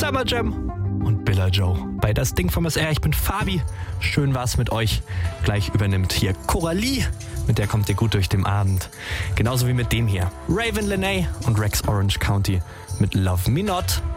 Summer Jam und Billa Joe bei Das Ding vom SR. Ich bin Fabi. Schön war's mit euch. Gleich übernimmt hier Coralie. Mit der kommt ihr gut durch den Abend. Genauso wie mit dem hier. Raven Lenae und Rex Orange County mit Love Me Not.